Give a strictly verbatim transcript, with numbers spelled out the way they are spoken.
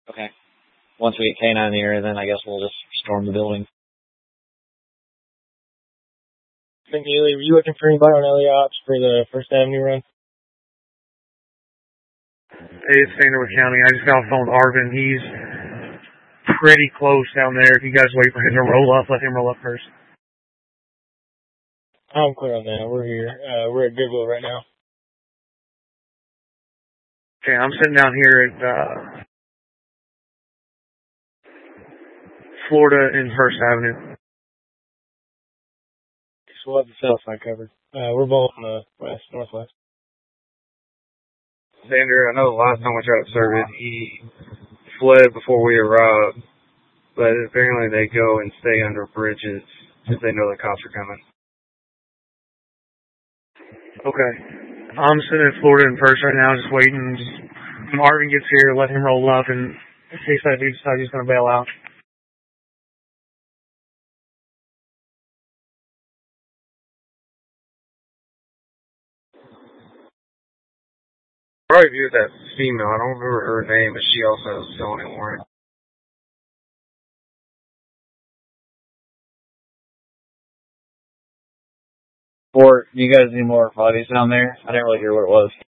Okay. Once we get K nine in the area, then I guess we'll just storm the building. McNeely, were you looking for anybody on L E Ops for the First Avenue run? Hey, it's Saint Louis County. I just got off the phone with Arvin. He's pretty close down there. If you guys wait for him to roll up, let him roll up first. I'm clear on that. We're here. Uh, we're at Goodwill right now. Okay, I'm sitting down here at uh, Florida and First Avenue. So we'll have the south side covered. Uh, we're both on the west, northwest. Xander, I know the last time we tried to serve it, he fled before we arrived, but apparently they go and stay under bridges if they know the cops are coming. Okay. I'm sitting in Florida and First right now, just waiting. Just, when Arvin gets here, let him roll up, and in case that dude decides he's going to bail out. Probably viewed that female. I don't remember her name, but she also has a felony warrant. Or do you guys need more bodies down there? I didn't really hear what it was.